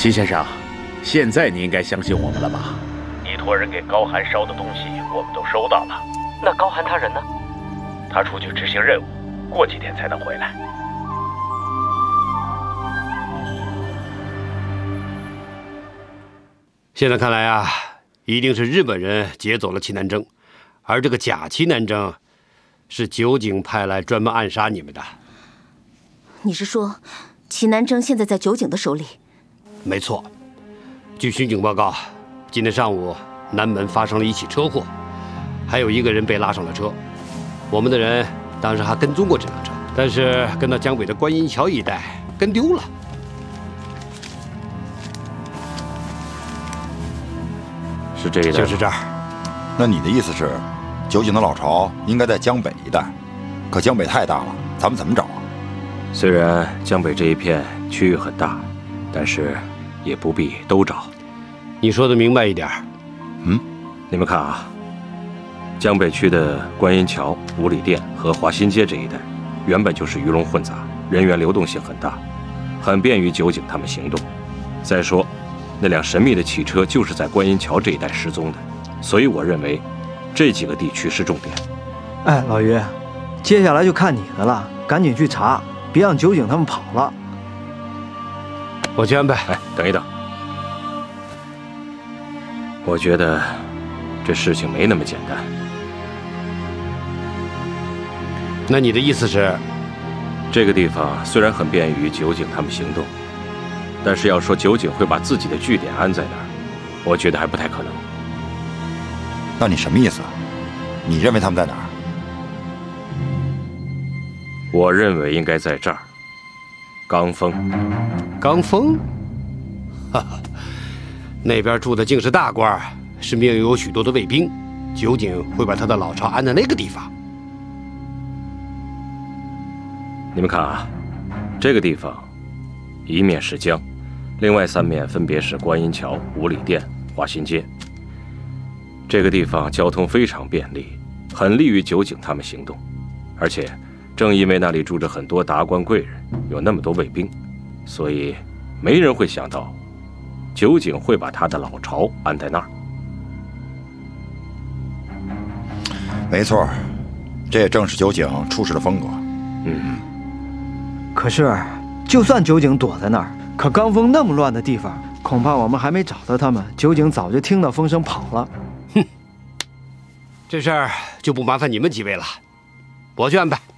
齐先生，现在你应该相信我们了吧？你托人给高寒捎的东西，我们都收到了。 那高寒他人呢？ 他出去执行任务，过几天才能回来。 现在看来啊，一定是日本人劫走了齐南征，而这个假齐南征，是酒井派来专门暗杀你们的。 你是说，齐南征现在在酒井的手里？ 没错。据巡警报告，今天上午南门发生了一起车祸，还有一个人被拉上了车。我们的人当时还跟踪过这辆车，但是跟到江北的观音桥一带跟丢了。 是这一带， 就是这儿。 那你的意思是，酒井的老巢应该在江北一带，可江北太大了，咱们怎么找啊？ 虽然江北这一片区域很大，但是也不必都找。 你说的明白一点。 你们看啊，江北区的观音桥、五里店和华新街这一带，原本就是鱼龙混杂，人员流动性很大，很便于酒井他们行动。再说，那辆神秘的汽车就是在观音桥这一带失踪的，所以我认为这几个地区是重点。 哎，老于，接下来就看你的了，赶紧去查，别让酒井他们跑了。 我去安排。 哎，等一等，我觉得这事情没那么简单。 那你的意思是， 这个地方虽然很便于酒井他们行动，但是要说酒井会把自己的据点安在哪儿，我觉得还不太可能。 那你什么意思？你认为他们在哪儿？ 我认为应该在这儿，冈峰。 冈峰？哈哈，那边住的竟是大官，身边有许多的卫兵，酒井会把他的老巢安在那个地方。 你们看啊，这个地方一面是江，另外3面分别是观音桥、五里店、华新街。这个地方交通非常便利，很利于酒井他们行动。而且正因为那里住着很多达官贵人，有那么多卫兵，所以没人会想到酒井会把他的老巢安在那儿。 没错，这也正是酒井处事的风格。 可是，就算酒井躲在那儿，可冈峰那么乱的地方，恐怕我们还没找到他们，酒井早就听到风声跑了。 哼，这事儿就不麻烦你们几位了，我去安排。